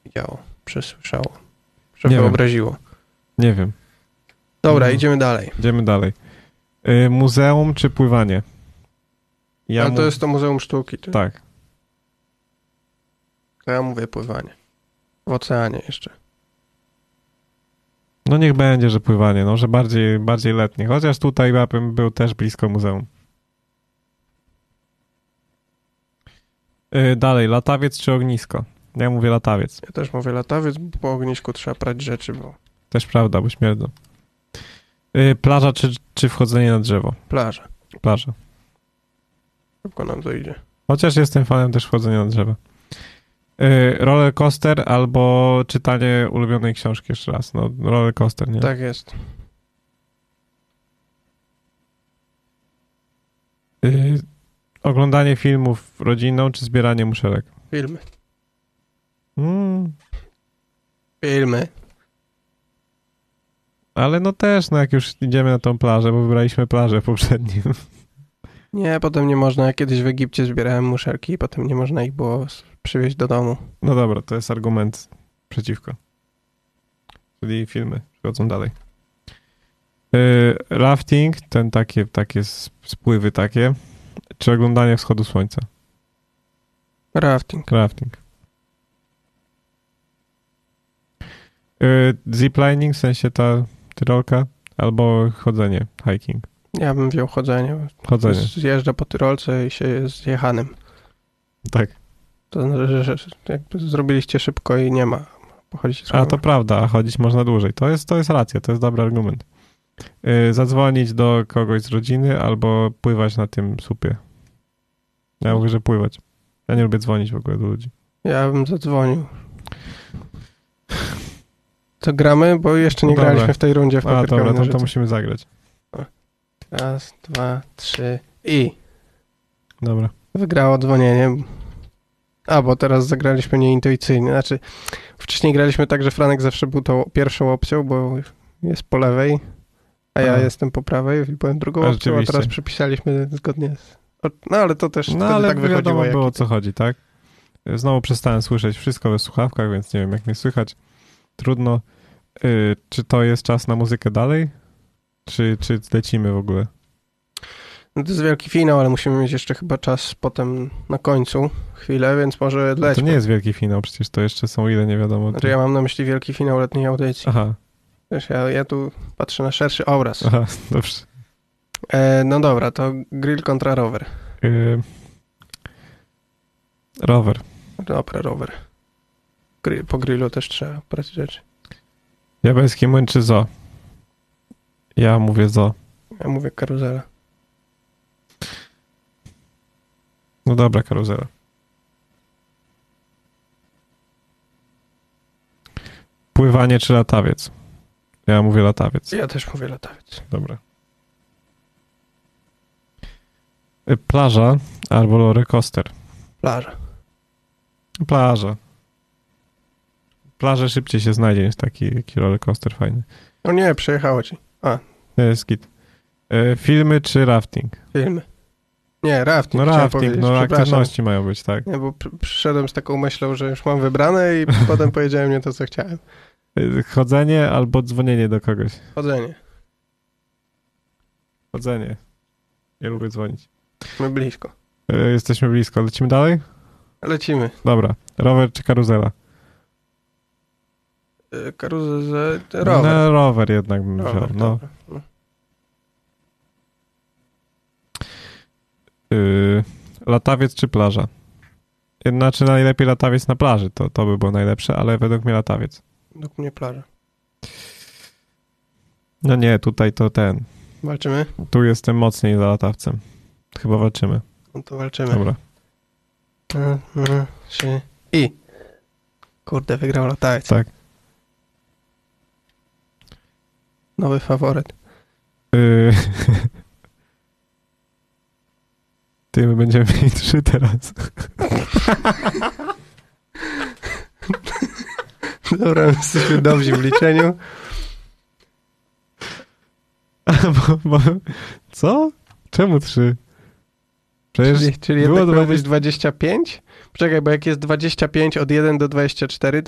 widziało, przesłyszało, przewyobraziło. Nie wiem. Dobra, idziemy dalej. Idziemy dalej. Muzeum czy pływanie? Ale to jest to Muzeum Sztuki. Ty. Tak. To ja mówię pływanie. W oceanie jeszcze. No niech będzie, że pływanie, no, że bardziej letnie. Chociaż tutaj ja bym był też blisko muzeum. Dalej, latawiec czy ognisko? Ja mówię latawiec. Ja też mówię latawiec, bo po ognisku trzeba prać rzeczy, bo... Też prawda, bo śmierdzą. Plaża czy wchodzenie na drzewo? Plaża. Plaża. Szybko nam to idzie. Chociaż jestem fanem też wchodzenia na drzewo. Roller coaster albo czytanie ulubionej książki jeszcze raz. No, roller coaster, nie? Tak jest. Oglądanie filmów rodzinną czy zbieranie muszelek? Filmy. Mm. Filmy. Ale no też, no jak już idziemy na tą plażę, bo wybraliśmy plażę poprzednim. Nie, potem nie można. Ja kiedyś w Egipcie zbierałem muszelki i potem nie można ich było przywieźć do domu. No dobra, to jest argument przeciwko. Czyli filmy przechodzą dalej. Rafting, ten takie spływy takie, czy oglądanie wschodu słońca? Rafting. Rafting. Ziplining, w sensie ta tyrolka, albo chodzenie, hiking. Ja bym wziął chodzenie. Chodzenie. Zjeżdża po tyrolce i się jest zjechanym. Tak. To znaczy, że jakby zrobiliście szybko i nie ma. Pochodzić A to prawda, a chodzić można dłużej. To jest racja, to jest dobry argument. Zadzwonić do kogoś z rodziny albo pływać na tym słupie. Ja mówię, że pływać. Ja nie lubię dzwonić w ogóle do ludzi. Ja bym zadzwonił. To gramy, bo jeszcze nie graliśmy w tej rundzie w papier, dobra, kamień, to musimy zagrać. Raz, dwa, trzy i... Dobra. Wygrało dzwonienie. A, bo teraz zagraliśmy nieintuicyjnie. Znaczy, wcześniej graliśmy tak, że Franek zawsze był tą pierwszą opcją, bo jest po lewej, a ja jestem po prawej i byłem drugą opcją, a teraz przypisaliśmy zgodnie z... No, ale to też wtedy tak wychodziło. Wiadomo było, o co chodzi, tak? Znowu przestałem słyszeć wszystko we słuchawkach, więc nie wiem, jak mnie słychać. Trudno. Czy to jest czas na muzykę dalej? Czy lecimy w ogóle? No to jest wielki finał, ale musimy mieć jeszcze chyba czas potem na końcu, chwilę, więc może lećmy. To nie jest wielki finał, przecież to jeszcze są ile, nie wiadomo. Znaczy ja mam na myśli wielki finał letniej audycji. Aha. Wiesz, ja tu patrzę na szerszy obraz. Aha, dobrze. No dobra, to grill kontra rower. Rower. Dobra, rower. Po grillu też trzeba brać rzeczy. Diabelski młyn czy zoo? Ja mówię zoo. Ja mówię karuzela. No dobra, karuzela. Pływanie czy latawiec? Ja mówię latawiec. Ja też mówię latawiec. Dobra. Plaża albo roller coaster? Plaża. Plaża. Plażę szybciej się znajdzie niż taki roller coaster fajny. O nie, przejechało ci. Jest git. Filmy czy rafting? Filmy. Nie, rafting. No rafting, no aktywności mają być, tak. Nie, bo przyszedłem z taką myślą, że już mam wybrane i potem powiedziałem nie to, co chciałem. Chodzenie albo dzwonienie do kogoś? Chodzenie. Chodzenie. Nie lubię dzwonić. My blisko. Jesteśmy blisko. Lecimy dalej? Lecimy. Dobra. Rower czy karuzela? Rower. No, rower jednak bym wziął. No. Latawiec czy plaża? Znaczy najlepiej latawiec na plaży. To by było najlepsze, ale według mnie latawiec. Według mnie plaża. No nie, tutaj to ten. Walczymy? Tu jestem mocniej za latawcem. Chyba walczymy. No to walczymy. Dobra. I. Kurde, wygrał latawiec. Tak. Nowy faworyt. Ty, my będziemy mieli 3 teraz. Dobra, jesteśmy dobrzy w liczeniu. Co? Czemu 3? Czyli jednak miało być 25? Poczekaj, bo jak jest 25 od 1 do 24,